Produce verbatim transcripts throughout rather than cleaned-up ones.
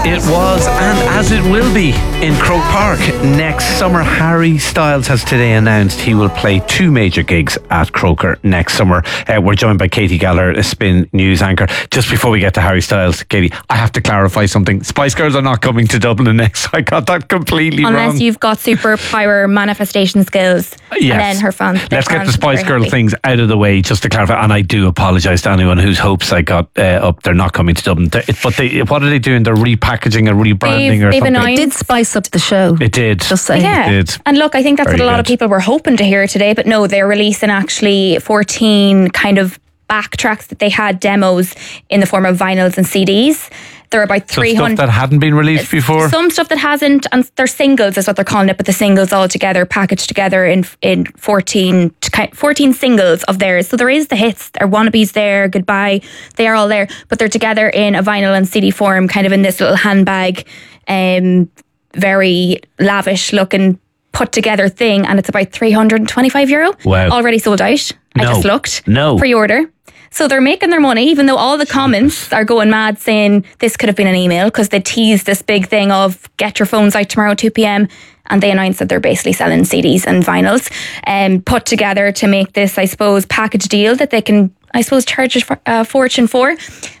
It was, and as it will be, in Croke Park next summer. Harry Styles has today announced he will play two major gigs at Croker next summer. Uh, we're joined by Katie Gallagher, a Spin News anchor. Just before we get to Harry Styles, Katie, I have to clarify something. Spice Girls are not coming to Dublin next. I got that completely Unless wrong. Unless you've got superpower manifestation skills. Yes. And then her fans. Let's get fans the Spice Girl happy. things out of the way, just to clarify. And I do apologise to anyone whose hopes I got uh, up. They're not coming to Dublin. They're, but they, what are they doing? They're repackaging and rebranding They've, or they've something. announced- It did spice up the show. It did. Just saying. Yeah. It did. And look, I think that's Very what a lot good. of people were hoping to hear today. But no, they're releasing actually fourteen kind of backtracks that they had demos in the form of vinyls and C Ds. There are about So three stuff hundred. that hadn't been released before. Some stuff that hasn't, and they're singles is what they're calling it, but the singles all together, packaged together in in fourteen, fourteen singles of theirs. So there is the hits, their wannabes there, goodbye, they are all there, but they're together in a vinyl and C D form, kind of in this little handbag, um, very lavish looking put together thing, and it's about three hundred twenty-five euro. Wow. Already sold out. I No. just looked. No. Pre-order. So they're making their money, even though all the comments are going mad saying this could have been an email, because they teased this big thing of get your phones out tomorrow two p.m. and they announced that they're basically selling C Ds and vinyls um, put together to make this, I suppose, package deal that they can, I suppose, charge a uh, fortune for.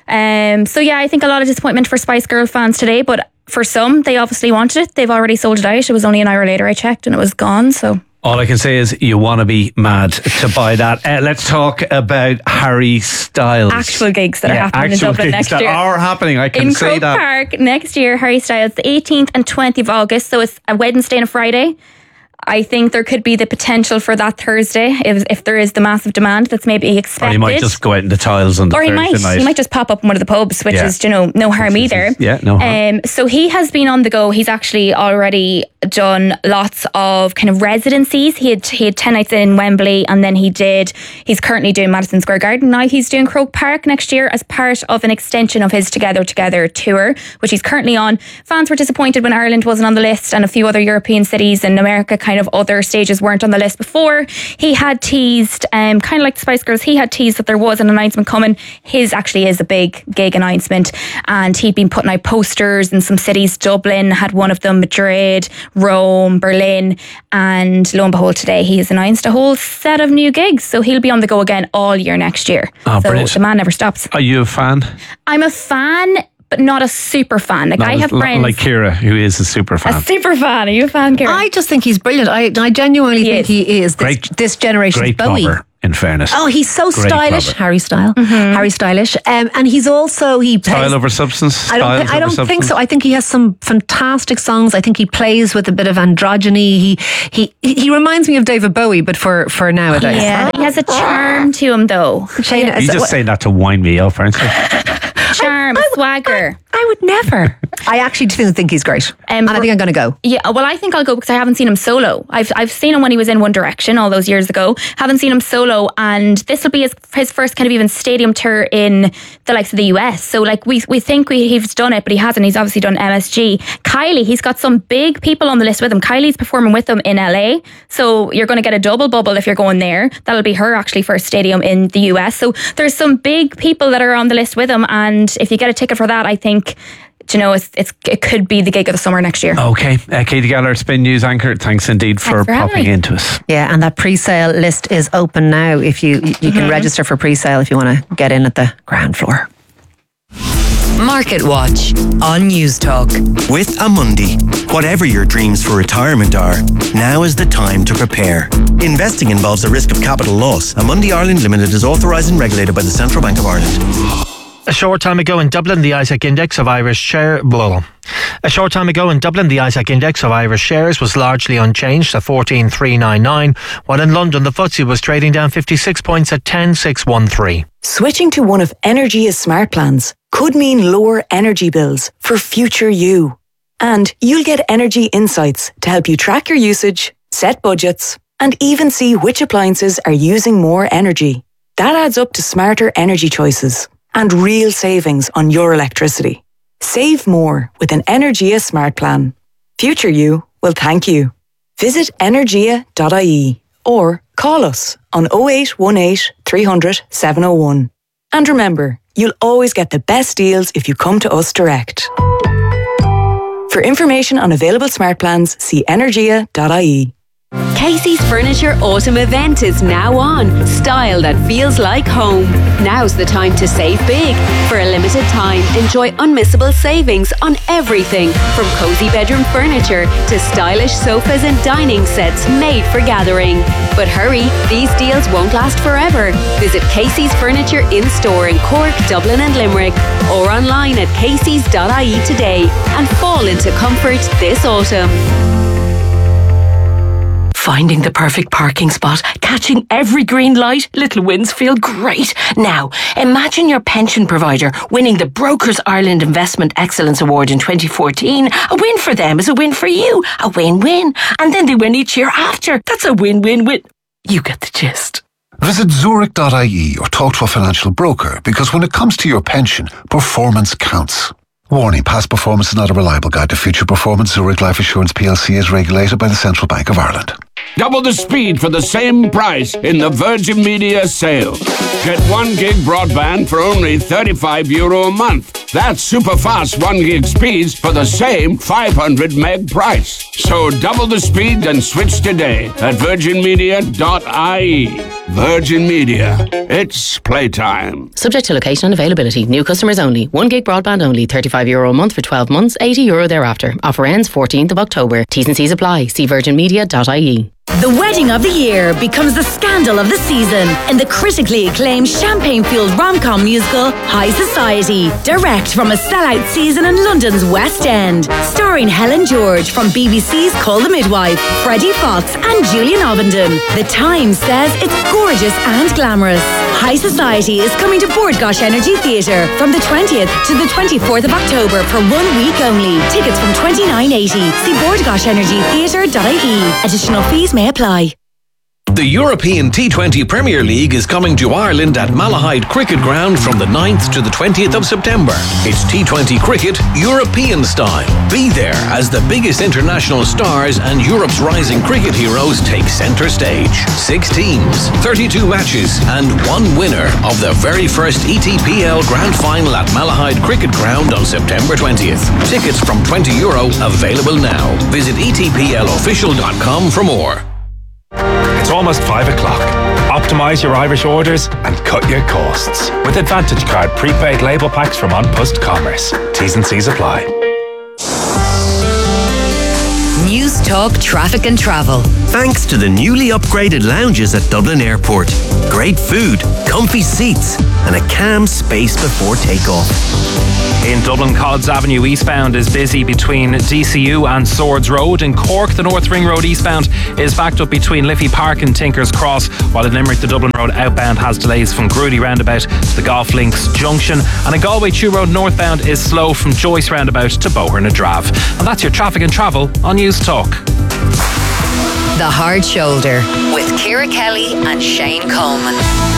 Um, so yeah, I think a lot of disappointment for Spice Girl fans today, but for some, they obviously wanted it. They've already sold it out. It was only an hour later I checked and it was gone, so... All I can say is you want to be mad to buy that. Uh, let's talk about Harry Styles. Actual gigs that Yeah, are happening in actual Dublin gigs next that year. are happening. I can in say Croke that. Park next year, Harry Styles, the eighteenth and twentieth of August. So it's a Wednesday and a Friday. I think there could be the potential for that Thursday if, if there is the massive demand that's maybe expected. Or he might just go out in the tiles on the Or he Thursday might, night. he might just pop up in one of the pubs, which Yeah. is, you know, no harm Which is- either. yeah, no harm. Um, so he has been on the go. He's actually already done lots of kind of residencies. He had he had ten nights in Wembley, and then he did. He's currently doing Madison Square Garden. Now he's doing Croke Park next year as part of an extension of his Together Together tour, which he's currently on. Fans were disappointed when Ireland wasn't on the list, and a few other European cities and America, kind of other stages, weren't on the list before. He had teased, um, kind of like the Spice Girls, he had teased that there was an announcement coming. His actually is a big gig announcement, and he'd been putting out posters in some cities. Dublin had one of them, Madrid, Rome, Berlin, and lo and behold, today he has announced a whole set of new gigs. So he'll be on the go again all year next year. Oh, so brilliant. the man never stops. Are you a fan? I'm a fan, but not a super fan. Like Not I as- have not friends. like Ciara, who is a super fan. a super fan. Are you a fan, Karen? I just think he's brilliant. I, I genuinely He think is. he is this, Great- this generation's Great Bowie. clobber, in fairness. Oh, he's so Great stylish, clobber. Harry Style, Mm-hmm. Harry Stylish, um, and he's also he plays. Style over substance? I don't. Styles Th- I over don't substance? think so. I think he has some fantastic songs. I think he plays with a bit of androgyny. He he he reminds me of David Bowie, but for for nowadays. yeah, he has a charm to him, though. Shane, He's just saying that to wind me up, aren't you? Charm, swagger. I would never. I actually do think he's great, Um, and I think I'm going to go. Yeah, well, I think I'll go because I haven't seen him solo. I've I've seen him when he was in One Direction all those years ago. Haven't seen him solo, and this will be his, his first kind of even stadium tour in the likes of the U S. So like we we think we, he's done it, but he hasn't. He's obviously done M S G. Kylie, he's got some big people on the list with him. Kylie's performing with him in L A, so you're going to get a double bubble if you're going there. That'll be her actually first stadium in the U S. So there's some big people that are on the list with him, and if you get a ticket for that, I think, do you know, it's, it's it could be the gig of the summer next year. Okay. Uh, Katie Gallagher, Spin News anchor. Thanks indeed for, Thanks for having popping me. into us. Yeah, and that pre-sale list is open now. If you you Mm-hmm. can register for pre-sale if you want to get in at the ground floor. Market Watch on News Talk. With Amundi, whatever your dreams for retirement are, now is the time to prepare. Investing involves a risk of capital loss. Amundi Ireland Limited is authorised and regulated by the Central Bank of Ireland. A short time ago in Dublin, the Isaac Index of Irish share. Blah. A short time ago in Dublin, the Isaac Index of Irish shares was largely unchanged at fourteen thousand three hundred ninety-nine, while in London the F T S E was trading down fifty-six points at ten thousand six hundred thirteen. Switching to one of Energia's smart plans could mean lower energy bills for future you. And you'll get energy insights to help you track your usage, set budgets, and even see which appliances are using more energy. That adds up to smarter energy choices and real savings on your electricity. Save more with an Energia smart plan. Future you will thank you. Visit energia dot I E or call us on oh eight one eight, three hundred, seven oh one. And remember, you'll always get the best deals if you come to us direct. For information on available smart plans, see energia dot I E. Casey's Furniture Autumn event is now on. Style that feels like home. Now's the time to save big. For a limited time, enjoy unmissable savings on everything from cozy bedroom furniture to stylish sofas and dining sets made for gathering. But hurry, these deals won't last forever. Visit Casey's Furniture in store in Cork, Dublin and Limerick or online at caseys dot I E today and fall into comfort this autumn. Finding the perfect parking spot, catching every green light, little wins feel great. Now, imagine your pension provider winning the Brokers Ireland Investment Excellence Award in twenty fourteen. A win for them is a win for you. A win-win. And then they win each year after. That's a win-win-win. You get the gist. Visit zurich dot I E or talk to a financial broker, because when it comes to your pension, performance counts. Warning, past performance is not a reliable guide to future performance. Zurich Life Assurance P L C is regulated by the Central Bank of Ireland. Double the speed for the same price in the Virgin Media sale. Get one gig broadband for only thirty-five euro a month. That's super fast one gig speeds for the same five hundred meg price. So double the speed and switch today at virgin media dot I E. Virgin Media. It's playtime. Subject to location and availability. New customers only. one gig broadband only. thirty-five euro a month for twelve months. eighty euro thereafter. Offer ends fourteenth of October. T's and C's apply. See virgin media dot I E. The wedding of the year becomes the scandal of the season in the critically acclaimed champagne-fueled rom-com musical High Society, direct from a sellout season in London's West End, starring Helen George from B B C's Call the Midwife, Freddie Fox and Julian Obendon. The Times says it's gorgeous and glamorous. High Society is coming to Bord Gáis Energy Theatre from the twentieth to the twenty-fourth of October for one week only. Tickets from twenty-nine eighty. See bord gáis energy theatre dot I E. Additional fees may apply. The European T twenty Premier League is coming to Ireland at Malahide Cricket Ground from the ninth to the twentieth of September. It's T twenty cricket European style. Be there as the biggest international stars and Europe's rising cricket heroes take centre stage. Six teams, thirty-two matches and one winner of the very first E T P L Grand Final at Malahide Cricket Ground on September twentieth. Tickets from twenty euro available now. Visit e t p l official dot com for more. It's almost five o'clock. Optimise your Irish orders and cut your costs with Advantage Card prepaid label packs from An Post Commerce. T's and C's apply. News Talk Traffic and Travel. Thanks to the newly upgraded lounges at Dublin Airport. Great food, comfy seats, and a calm space before takeoff. In Dublin, Cods Avenue eastbound is busy between D C U and Swords Road. In Cork, the North Ring Road eastbound is backed up between Liffey Park and Tinkers Cross, while in Limerick, the Dublin Road outbound has delays from Grudy Roundabout to the Golf Links Junction. And in Galway, Chew Road northbound is slow from Joyce Roundabout to Boher na Drav. And that's your traffic and travel on News Talk. The Hard Shoulder with Ciara Kelly and Shane Coleman.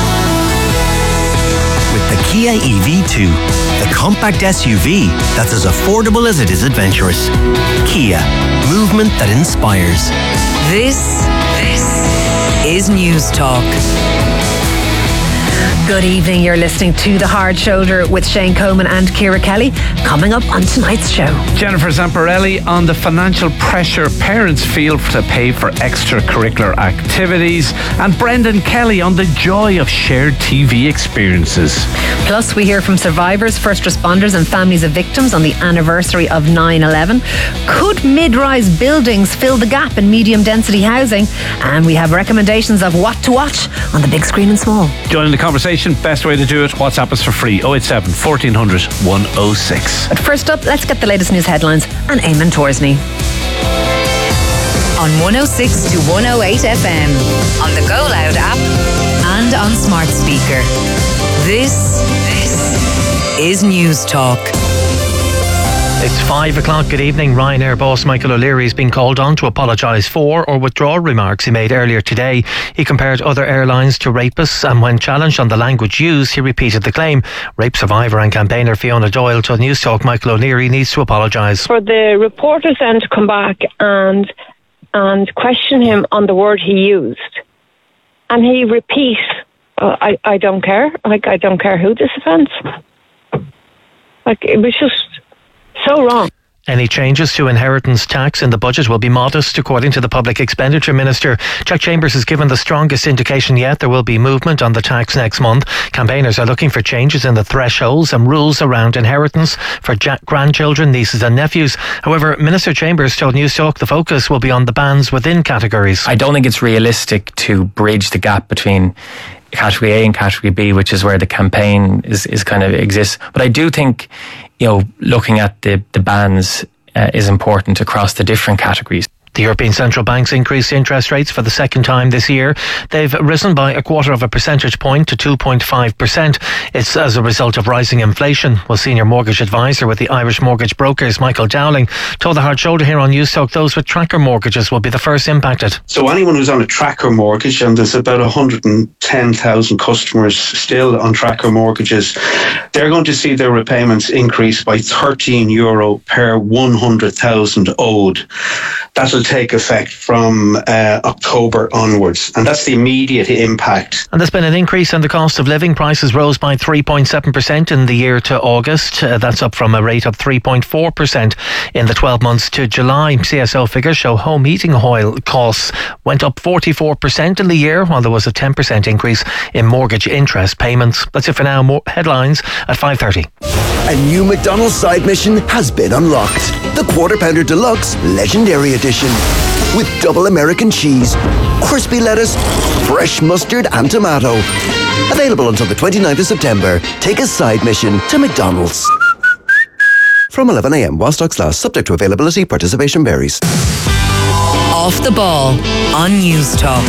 With the Kia E V two, the compact S U V that's as affordable as it is adventurous. Kia, movement that inspires. This, this is News Talk. Good evening, you're listening to The Hard Shoulder with Shane Coleman and Ciara Kelly. Coming up on tonight's show, Jennifer Zamparelli on the financial pressure parents feel to pay for extracurricular activities, and Brendan Kelly on the joy of shared T V experiences. Plus we hear from survivors, first responders and families of victims on the anniversary of nine eleven. Could mid-rise buildings fill the gap in medium density housing? And we have recommendations of what to watch on the big screen and small. Joining the conversation, best way to do it, WhatsApp us for free, oh eight seven, fourteen hundred, one oh six. But first up, let's get the latest news headlines and Eamon Torsney. On one oh six to one oh eight F M, on the Go Loud app and on smart speaker. This, this is News Talk. It's five o'clock. Good evening. Ryanair boss Michael O'Leary has been called on to apologise for or withdraw remarks he made earlier today. He compared other airlines to rapists, and when challenged on the language used, he repeated the claim. Rape survivor and campaigner Fiona Doyle told News Talk Michael O'Leary needs to apologise. For the reporters then to come back and and question him on the word he used, and he repeats, uh, I, I don't care, like I don't care who this offends. Like, it was just so wrong. Any changes to inheritance tax in the budget will be modest, according to the Public Expenditure Minister. Jack Chambers has given the strongest indication yet there will be movement on the tax next month. Campaigners are looking for changes in the thresholds and rules around inheritance for Jack grandchildren, nieces and nephews. However, Minister Chambers told Newstalk the focus will be on the bans within categories. I don't think it's realistic to bridge the gap between Category A and Category B, which is where the campaign is, is kind of exists. But I do think, you know, looking at the, the bans uh, is important across the different categories. The European Central Bank's increased interest rates for the second time this year. They've risen by a quarter of a percentage point to two point five percent. It's as a result of rising inflation. Well, senior mortgage advisor with the Irish Mortgage Brokers, Michael Dowling, told the Hard Shoulder here on Newstalk those with tracker mortgages will be the first impacted. So anyone who's on a tracker mortgage, and there's about one hundred ten thousand customers still on tracker mortgages, they're going to see their repayments increase by thirteen euro per one hundred thousand owed. That'll take effect from uh, October onwards, and that's the immediate impact. And there's been an increase in the cost of living. Prices rose by three point seven percent in the year to August. Uh, that's up from a rate of three point four percent in the twelve months to July. C S O figures show home heating oil costs went up forty-four percent in the year, while there was a ten percent increase in mortgage interest payments. That's it for now. More headlines at five thirty. A new McDonald's side mission has been unlocked. The Quarter Pounder Deluxe Legendary Edition. With double American cheese, crispy lettuce, fresh mustard and tomato. Available until the twenty-ninth of September. Take a side mission to McDonald's. From eleven a.m. while stocks last, subject to availability, participation varies. Off the ball on Newstalk.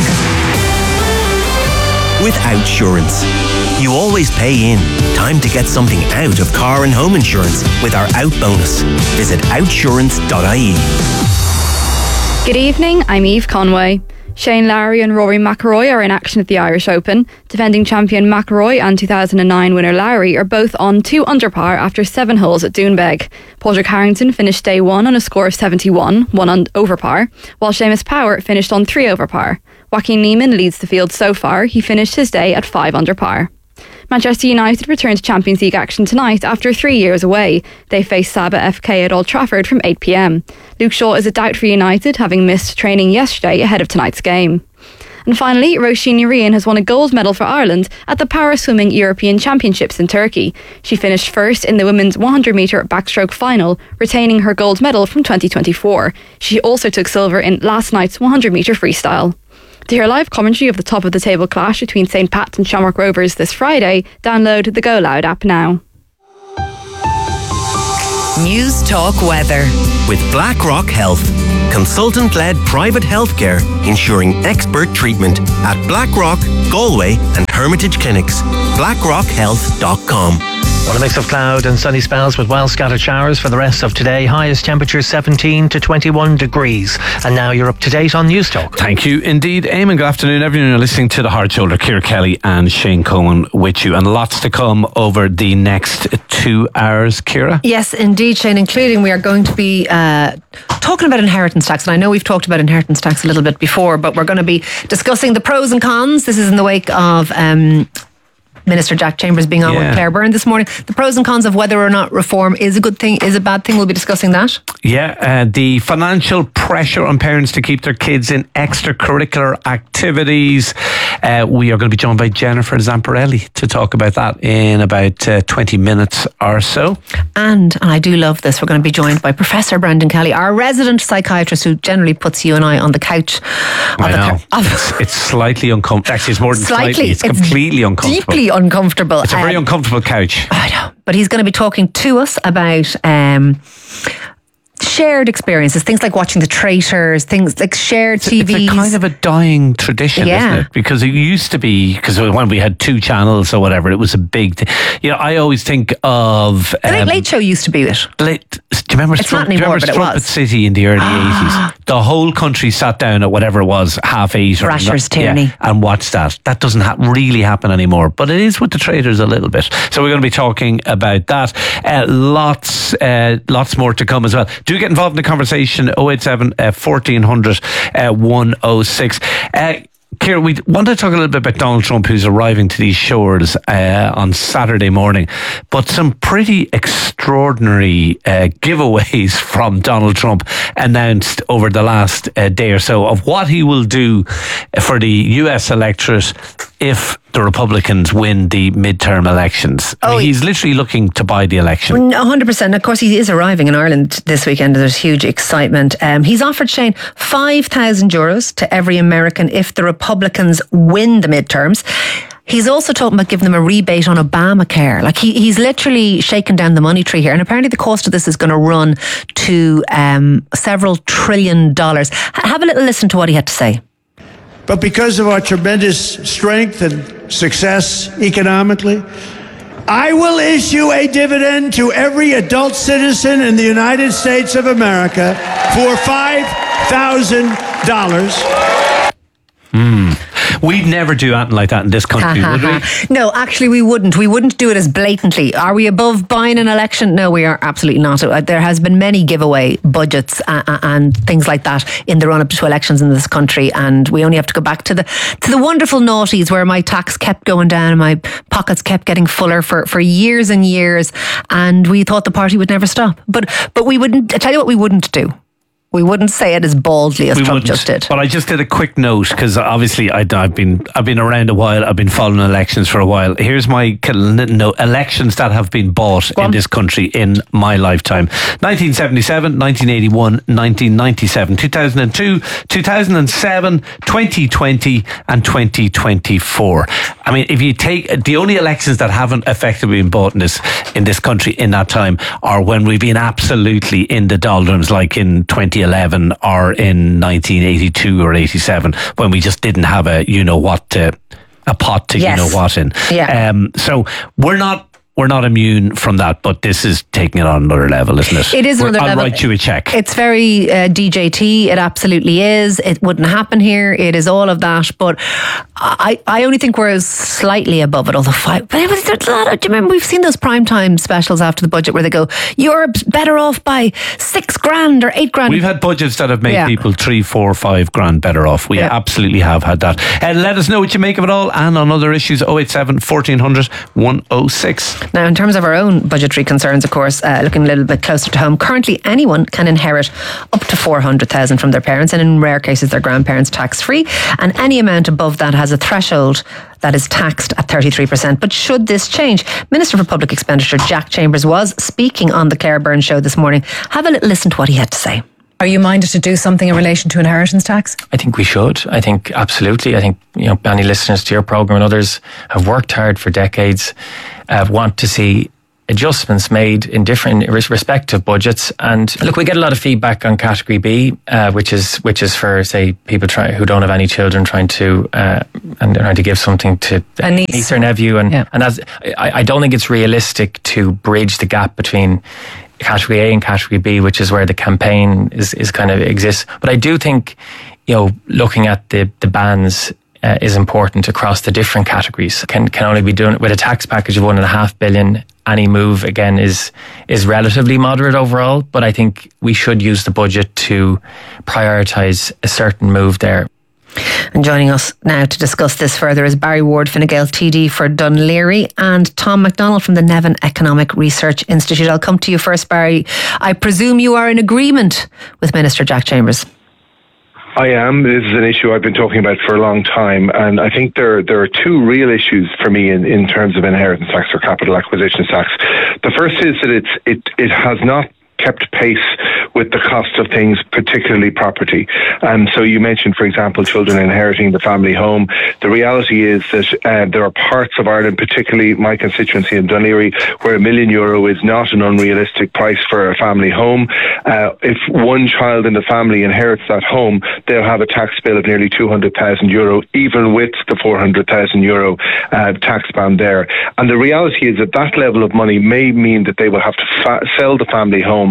With Outsurance. You always pay in. Time to get something out of car and home insurance with our Out bonus. Visit outsurance dot I E. Good evening, I'm Eve Conway. Shane Lowry and Rory McIlroy are in action at the Irish Open. Defending champion McIlroy and two thousand nine winner Lowry are both on two under par after seven holes at Doonbeg. Padraig Harrington finished day one on a score of seventy-one, one on over par, while Seamus Power finished on three over par. Joaquin Niemann leads the field so far. He finished his day at five under par. Manchester United return to Champions League action tonight after three years away. They face Saba F K at Old Trafford from eight p.m. Luke Shaw is a doubt for United, having missed training yesterday ahead of tonight's game. And finally, Roisin Urian has won a gold medal for Ireland at the Para Swimming European Championships in Turkey. She finished first in the women's one hundred metre backstroke final, retaining her gold medal from twenty twenty-four. She also took silver in last night's one hundred metre freestyle. To hear live commentary of the top of the table clash between Saint Pat's and Shamrock Rovers this Friday, download the Go Loud app now. Newstalk weather. With BlackRock Health. Consultant-led private healthcare ensuring expert treatment at BlackRock, Galway and Hermitage Clinics. blackrock health dot com. Well, a mix of cloud and sunny spells with well scattered showers for the rest of today. Highest temperature seventeen to twenty-one degrees. And now you're up to date on Newstalk. Thank you indeed, Eamon. Good afternoon, everyone. You're listening to The Hard Shoulder. Ciara Kelly and Shane Cohen with you. And lots to come over the next two hours, Ciara. Yes, indeed, Shane, including we are going to be uh, talking about inheritance tax. And I know we've talked about inheritance tax a little bit before, but we're going to be discussing the pros and cons. This is in the wake of Um, Minister Jack Chambers being on Yeah. with Claire Byrne this morning. The pros and cons of whether or not reform is a good thing, is a bad thing. We'll be discussing that. Yeah, uh, the financial pressure on parents to keep their kids in extracurricular activities. Uh, we are going to be joined by Jennifer Zamparelli to talk about that in about uh, twenty minutes or so. And, and I do love this, we're going to be joined by Professor Brendan Kelly, our resident psychiatrist, who generally puts you and I on the couch. I know. it's, it's slightly uncomfortable. Actually, it's more than slightly. Slightly. It's, It's completely uncomfortable. Deeply uncomfortable. It's a very Um, uncomfortable couch. I know. But he's going to be talking to us about um, shared experiences, things like watching The Traitors, things like shared T Vs. It's a kind of a dying tradition, Yeah. isn't it? Because it used to be, because when we had two channels or whatever, it was a big thing. You know, I always think of... The Late um, Late Show used to be it. Late, do you remember, It's Strump, not do you anymore, remember but it Strumpet was. City in the early eighties? The whole country sat down at whatever it was, half eight. or Rasher's not- yeah, Tierney. and watched that. That doesn't ha- really happen anymore, but it is with The Traitors a little bit. So we're going to be talking about that. Uh, lots uh, lots more to come as well. Do get involved in the conversation, oh eight seven, uh, fourteen hundred, uh, one oh six. Uh, Ciara, we want to talk a little bit about Donald Trump, who's arriving to these shores uh, on Saturday morning. But some pretty extraordinary uh, giveaways from Donald Trump announced over the last uh, day or so of what he will do for the U S electorate if the Republicans win the midterm elections. I mean, Oh, he's literally looking to buy the election. one hundred percent. Of course, he is arriving in Ireland this weekend. There's huge excitement. Um, he's offered, Shane, five thousand euros to every American if the Republicans win the midterms. He's also talking about giving them a rebate on Obamacare. Like he, he's literally shaken down the money tree here. And apparently the cost of this is going to run to um, several trillion dollars. H- have a little listen to what he had to say. But because of our tremendous strength and success economically, I will issue a dividend to every adult citizen in the United States of America for five thousand dollars. Hmm. We'd never do anything like that in this country, would we? No, actually we wouldn't. We wouldn't do it as blatantly. Are we above buying an election? No, we are absolutely not. There has been many giveaway budgets uh, and things like that in the run-up to elections in this country, and we only have to go back to the to the wonderful noughties where my tax kept going down and my pockets kept getting fuller for, for years and years, and we thought the party would never stop. But but we wouldn't. I tell you what we wouldn't do. We wouldn't say it as baldly as We Trump wouldn't. just did. But I just did a quick note because obviously I, I've been I've been around a while. I've been following elections for a while. Here's my no, elections that have been bought in this country in my lifetime: nineteen seventy-seven, nineteen eighty-one, nineteen ninety-seven, two thousand two, two thousand seven, twenty twenty, and twenty twenty-four. I mean, if you take the only elections that haven't effectively been bought in this in this country in that time are when we've been absolutely in the doldrums, like in twenty eleven or in nineteen eighty-two or eighty-seven, when we just didn't have a you know what to, a pot to Yes. you know what in. Yeah. Um, so we're not we're not immune from that, but this is taking it on another level, isn't it? It is We're- another I'll level. write you a check. It's very uh, D J T. It absolutely is. It wouldn't happen here. It is all of that. But I, I only think we're slightly above it. Although five, but it was, there's a lot of, do you remember we've seen those primetime specials after the budget where they go, "You're better off by six grand or eight grand." We've had budgets that have made Yeah. people three, four, five grand better off. We Yeah. absolutely have had that. And let us know what you make of it all. And on other issues, oh eight seven, fourteen hundred, one oh six. Now, in terms of our own budgetary concerns, of course, uh, looking a little bit closer to home, currently anyone can inherit up to four hundred thousand from their parents, and in rare cases their grandparents, tax-free, and any amount above that has a threshold that is taxed at thirty-three percent. But should this change? Minister for Public Expenditure Jack Chambers was speaking on the Claire Byrne show this morning. Have a little listen to what he had to say. Are you minded to do something in relation to inheritance tax? I think we should. I think absolutely. I think, you know, many listeners to your programme and others have worked hard for decades, uh, want to see adjustments made in different respective budgets. And look, we get a lot of feedback on category B, uh, which is which is for, say, people try, who don't have any children trying to uh, and trying to give something to A niece. or nephew. And Yeah. and as I, I don't think it's realistic to bridge the gap between category A and category B, which is where the campaign is, is kind of exists. But I do think, you know, looking at the the bands uh, is important across the different categories. Can can only be done with a tax package of one and a half billion. Any move again is is relatively moderate overall, but I think we should use the budget to prioritise a certain move there. And joining us now to discuss this further is Barry Ward, Fine Gael T D for Dunleary, and Tom MacDonald from the Nevin Economic Research Institute. I'll come to you first, Barry. I presume you are in agreement with Minister Jack Chambers. I am. This is an issue I've been talking about for a long time, and I think there there are two real issues for me in, in terms of inheritance tax or capital acquisition tax. The first is that it's it it has not kept pace with the cost of things, particularly property. And so you mentioned, for example, children inheriting the family home. The reality is that uh, there are parts of Ireland, particularly my constituency in Dunleary, where a million euro is not an unrealistic price for a family home. Uh, if one child in the family inherits that home, they'll have a tax bill of nearly two hundred thousand euro, even with the four hundred thousand euro uh, tax band there. And the reality is that that level of money may mean that they will have to fa- sell the family home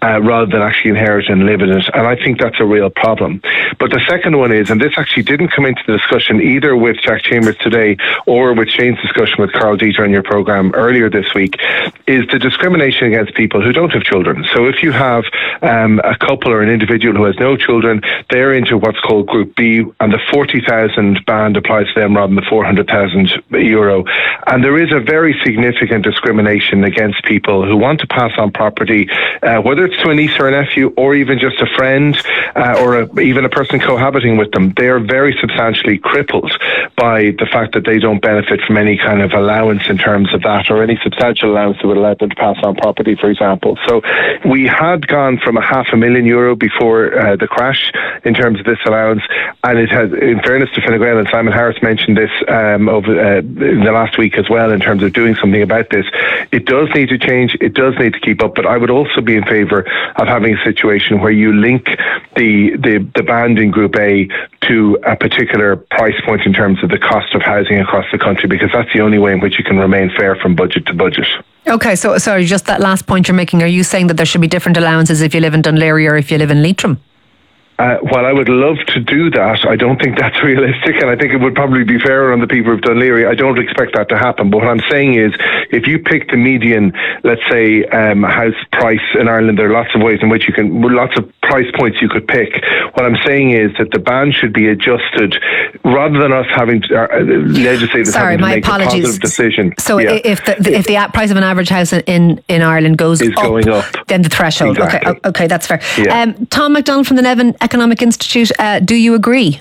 uh, rather than actually inherit and live in it. And I think that's a real problem. But the second one is, and this actually didn't come into the discussion either with Jack Chambers today or with Shane's discussion with Carl Dieter on your programme earlier this week, is the discrimination against people who don't have children. So if you have um, a couple or an individual who has no children, they're into what's called Group B, and the forty thousand band applies to them rather than the four hundred thousand euro. And there is a very significant discrimination against people who want to pass on property, uh, whether it's to a niece or a nephew or even just a friend uh, or a, even a person cohabiting with them. They are very substantially crippled by the fact that they don't benefit from any kind of allowance in terms of that, or any substantial allowance that would allow them to pass on property, for example. So we had gone from a half a million euro before uh, the crash in terms of this allowance, and it has, in fairness to Fine Gael, and Simon Harris mentioned this um, over uh, in the last week as well, in terms of doing something about this. It does need to change, it does need to keep up, but I would also be in favour of having a situation where you link the, the, the band in Group A to a particular price point in terms of the cost of housing across the country, because that's the only way in which you can remain fair from budget to budget. Okay, so sorry, just that last point you're making, are you saying that there should be different allowances if you live in Dunleary or if you live in Leitrim? Uh, while I would love to do that, I don't think that's realistic, and I think it would probably be fairer on the people of Dunleary. I don't expect that to happen. But what I'm saying is, if you pick the median, let's say, um, house price in Ireland, there are lots of ways in which you can, lots of price points you could pick. What I'm saying is that the band should be adjusted rather than us having to, uh, legislators Sorry, having to my make apologies. a positive decision. So yeah. if the, the if the price of an average house in, in Ireland goes is up, going up, then the threshold. Exactly. Okay, okay, that's fair. Yeah. Um, Tom MacDonald from the Nevin Economic Institute, uh, do you agree?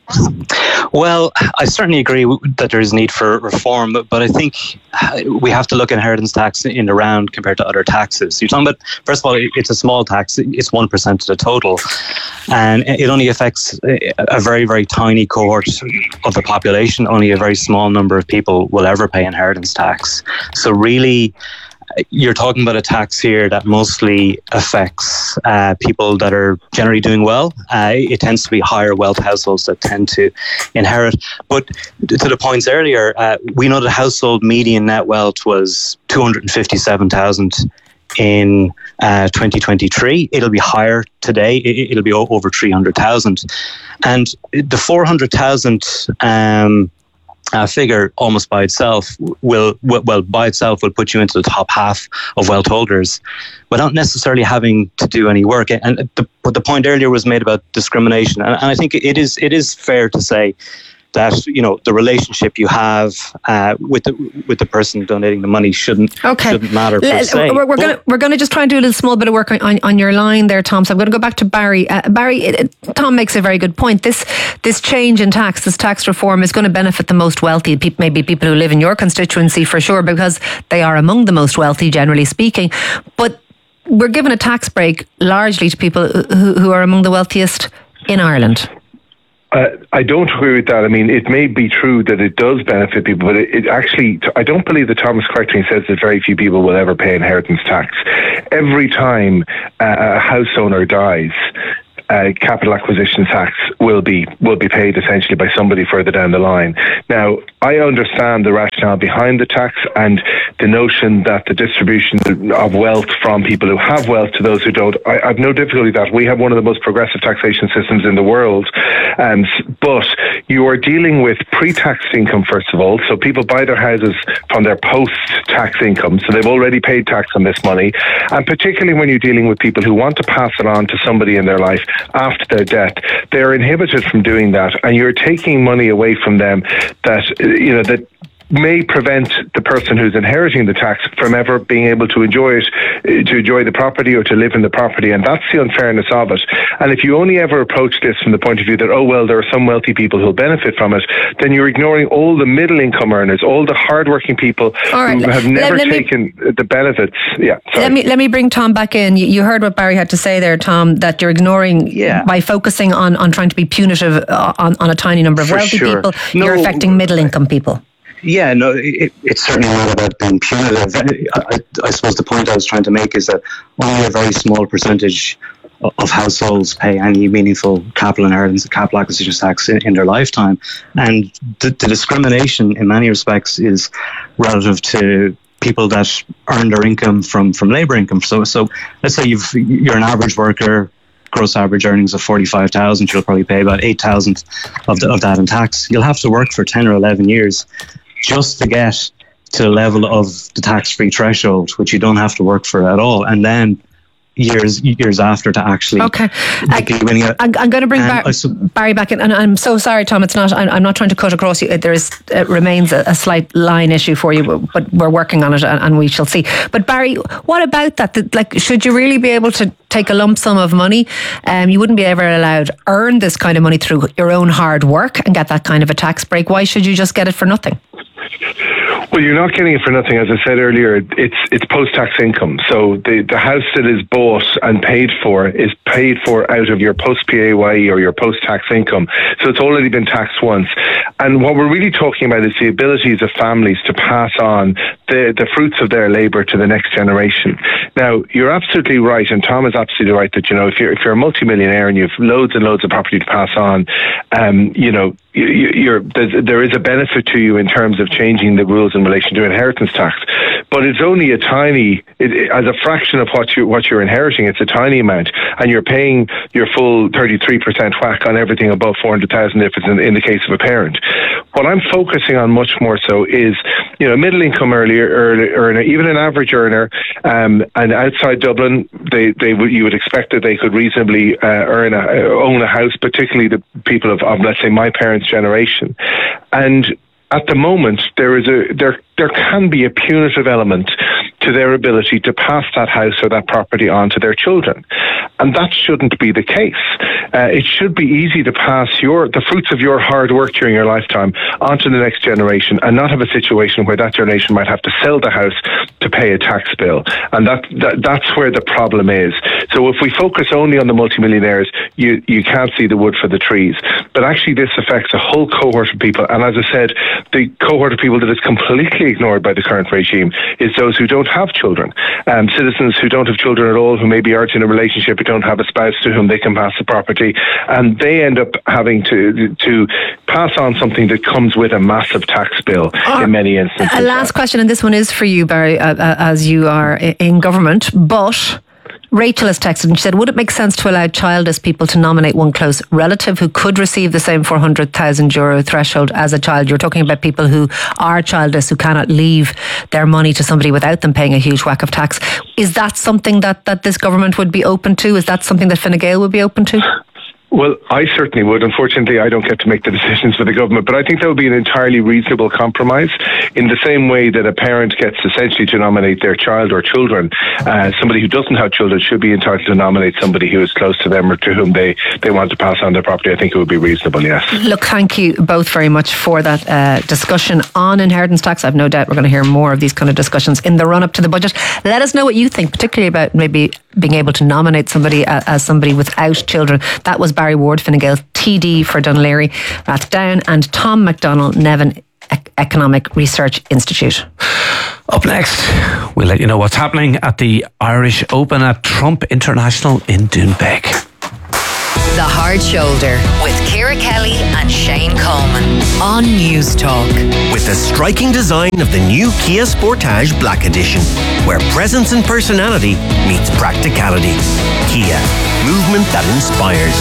Well, I certainly agree that there is need for reform, but I think we have to look at inheritance tax in the round compared to other taxes. You're talking about, first of all, it's a small tax. It's one percent of the total, and it only affects a very, very tiny cohort of the population. Only a very small number of people will ever pay inheritance tax. So really, you're talking about a tax here that mostly affects uh, people that are generally doing well. Uh, it tends to be higher wealth households that tend to inherit. But to the points earlier, uh, we know the household median net wealth was two hundred fifty-seven thousand in uh, twenty twenty-three. It'll be higher today. It'll be over three hundred thousand. And the four hundred thousand um, Uh, figure almost by itself will, well, by itself will put you into the top half of wealth holders without necessarily having to do any work. And the, but the point earlier was made about discrimination, and, and I think it is it is fair to say that, you know, the relationship you have uh, with the with the person donating the money shouldn't okay. shouldn't matter per L- se. We're, we're going to we're going to just try and do a little small bit of work on, on, on your line there, Tom. So I'm going to go back to Barry. Uh, Barry, it, it, Tom makes a very good point. This this change in tax, this tax reform, is going to benefit the most wealthy, pe- maybe people who live in your constituency for sure, because they are among the most wealthy, generally speaking. But we're given a tax break largely to people who, who are among the wealthiest in Ireland. Uh, I don't agree with that. I mean, it may be true that it does benefit people, but it, it actually, I don't believe that Thomas correctly says that very few people will ever pay inheritance tax. Every time uh, a house owner dies, uh, capital acquisition tax will be will be paid essentially by somebody further down the line. Now, I understand the rationale behind the tax and the notion that the distribution of wealth from people who have wealth to those who don't. I, I have no difficulty with that. We have one of the most progressive taxation systems in the world. Um, but you are dealing with pre-tax income, first of all. So people buy their houses from their post-tax income. So they've already paid tax on this money. And particularly when you're dealing with people who want to pass it on to somebody in their life after their death, they're inhibited from doing that. And you're taking money away from them that, you know, that may prevent the person who's inheriting the tax from ever being able to enjoy it, to enjoy the property or to live in the property. And that's the unfairness of it. And if you only ever approach this from the point of view that, oh, well, there are some wealthy people who'll benefit from it, then you're ignoring all the middle income earners, all the hardworking people right, who have never let, let taken me, the benefits. Yeah. Sorry. Let me let me bring Tom back in. You, you heard what Barry had to say there, Tom, that you're ignoring yeah. by focusing on, on trying to be punitive on, on a tiny number of For wealthy sure. people. No, you're affecting middle income people. Yeah, no, it, it's certainly not about being punitive. I, I suppose the point I was trying to make is that only a very small percentage of households pay any meaningful capital inheritance, capital acquisition tax in, in their lifetime. And the, the discrimination in many respects is relative to people that earn their income from, from labour income. So, so let's say you've, you're an average worker, gross average earnings of forty-five thousand, you'll probably pay about eight thousand of, the, of that in tax. You'll have to work for ten or eleven years just to get to the level of the tax-free threshold, which you don't have to work for at all. And then years years after to actually okay I, I'm, I'm going to bring um, Bar- sub- Barry back in, and I'm so sorry, Tom, it's not I'm, I'm not trying to cut across you. There is it remains a, a slight line issue for you, but, but we're working on it, and, and we shall see. But Barry, what about that? The, like, should you really be able to take a lump sum of money? Um, you wouldn't be ever allowed to earn this kind of money through your own hard work and get that kind of a tax break. Why should you just get it for nothing? Well, you're not getting it for nothing. As I said earlier, it's it's post-tax income. So the, the house that is bought and paid for is paid for out of your post-P A Y E or your post-tax income. So it's already been taxed once. And what we're really talking about is the abilities of families to pass on the, the fruits of their labour to the next generation. Now, you're absolutely right, and Tom is absolutely right, that, you know, if you're, if you're a multimillionaire and you have loads and loads of property to pass on, um, you know, you, you're, there is a benefit to you in terms of changing the rules in relation to inheritance tax. But it's only a tiny, it, it, as a fraction of what, you, what you're inheriting, it's a tiny amount, and you're paying your full thirty-three percent whack on everything above four hundred thousand if it's in, in the case of a parent. What I'm focusing on much more so is, you know, middle income earlier earner, even an average earner, um, and outside Dublin, they, they would, you would expect that they could reasonably uh, earn a, own a house, particularly the people of, of, let's say, my parents' generation. And at the moment, there is a there there can be a punitive element to their ability to pass that house or that property on to their children, and that shouldn't be the case. Uh, it should be easy to pass your the fruits of your hard work during your lifetime onto the next generation, and not have a situation where that generation might have to sell the house to pay a tax bill. And that, that that's where the problem is. So if we focus only on the multimillionaires, you you can't see the wood for the trees. But actually, this affects a whole cohort of people. And as I said, the cohort of people that is completely ignored by the current regime is those who don't have children, um, citizens who don't have children at all, who maybe aren't in a relationship, who don't have a spouse to whom they can pass the property, and they end up having to to pass on something that comes with a massive tax bill uh, in many instances. A last question, and this one is for you, Barry, uh, uh, as you are in government, but Rachel has texted and she said, would it make sense to allow childless people to nominate one close relative who could receive the same four hundred thousand euro threshold as a child? You're talking about people who are childless, who cannot leave their money to somebody without them paying a huge whack of tax. Is that something that, that this government would be open to? Is that something that Fine Gael would be open to? Well, I certainly would. Unfortunately, I don't get to make the decisions for the government, but I think that would be an entirely reasonable compromise, in the same way that a parent gets essentially to nominate their child or children. Uh, somebody who doesn't have children should be entitled to nominate somebody who is close to them or to whom they, they want to pass on their property. I think it would be reasonable, yes. Look, thank you both very much for that uh, discussion on inheritance tax. I've no doubt we're going to hear more of these kind of discussions in the run-up to the budget. Let us know what you think, particularly about maybe being able to nominate somebody uh, as somebody without children. That was Barry Ward, Fine Gael T D for Dún Laoghaire, Rathdown, and Tom McDonald, Nevin Economic Research Institute. Up next, we'll let you know what's happening at the Irish Open at Trump International in Doonbeg. The Hard Shoulder with Ciara Kelly and Shane Coleman on News Talk. With the striking design of the new Kia Sportage Black Edition, where presence and personality meets practicality. Kia, movement that inspires.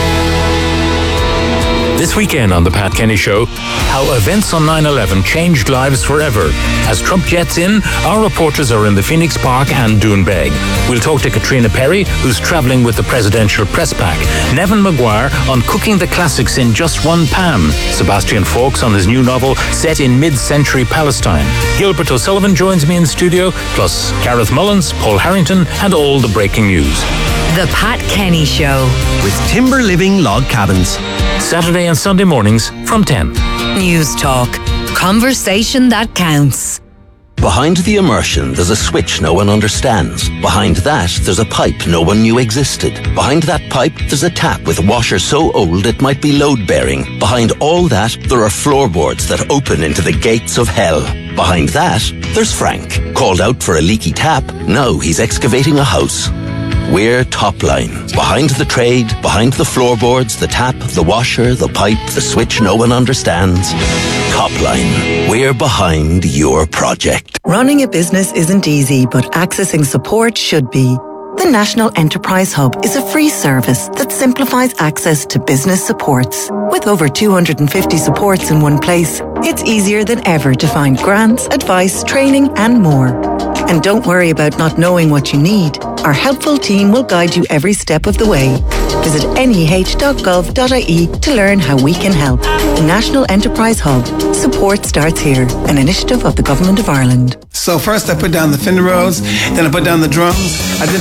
This weekend on The Pat Kenny Show, how events on nine eleven changed lives forever. As Trump jets in, our reporters are in the Phoenix Park and Doonbeg. We'll talk to Katrina Perry, who's travelling with the presidential press pack. Nevin Maguire on cooking the classics in just one pan. Sebastian Faulks on his new novel set in mid-century Palestine. Gilbert O'Sullivan joins me in studio, plus Gareth Mullins, Paul Harrington, and all the breaking news. The Pat Kenny Show with Timber Living Log Cabins. Saturday and Sunday mornings from ten. News Talk. Conversation that counts. Behind the immersion, there's a switch no one understands. Behind that, there's a pipe no one knew existed. Behind that pipe, there's a tap with a washer so old it might be load-bearing. Behind all that, there are floorboards that open into the gates of hell. Behind that, there's Frank. Called out for a leaky tap, now he's excavating a house. We're Topline. Behind the trade, behind the floorboards, the tap, the washer, the pipe, the switch no one understands. Topline. We're behind your project. Running a business isn't easy, but accessing support should be. The National Enterprise Hub is a free service that simplifies access to business supports. With over two hundred fifty supports in one place, it's easier than ever to find grants, advice, training and more. And don't worry about not knowing what you need. Our helpful team will guide you every step of the way. Visit n e h dot gov dot i e to learn how we can help. The National Enterprise Hub. Support starts here. An initiative of the Government of Ireland. So first I put down the fender roads, then I put down the drums. I did